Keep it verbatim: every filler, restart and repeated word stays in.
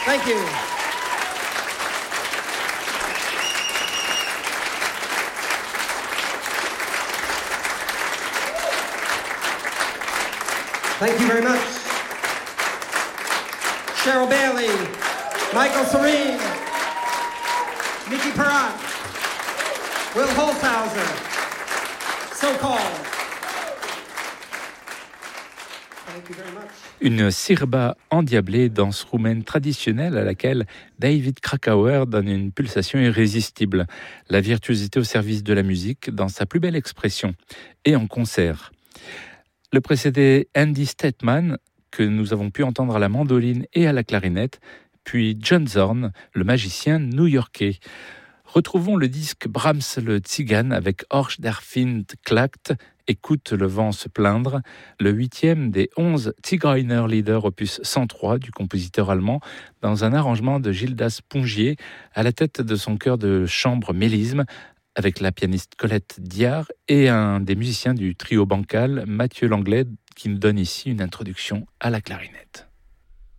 Thank you. Thank you very much. Cheryl Bailey, Michael Serene, Nikki Perrott, Will Holzhauser, So Called. Thank you very much. Une sirba endiablée, danse roumaine traditionnelle à laquelle David Krakauer donne une pulsation irrésistible. La virtuosité au service de la musique dans sa plus belle expression. Et en concert. Le précédé Andy Statman, que nous avons pu entendre à la mandoline et à la clarinette, puis John Zorn, le magicien new-yorkais. Retrouvons le disque Brahms le Tzigane avec Horch der Wind klagt, Écoute le vent se plaindre, le huitième des onze Zigeuner Lieder opus cent trois du compositeur allemand, dans un arrangement de Gildas Pongier à la tête de son chœur de chambre Mélisme, avec la pianiste Colette Diard et un des musiciens du trio bancal, Mathieu Langlais, qui nous donne ici une introduction à la clarinette.